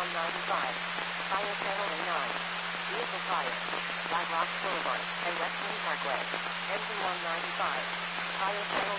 195. Fire Channel A9. Vehicle fire. Black Rock Boulevard and Westland Parkway. Engine 195. Fire Channel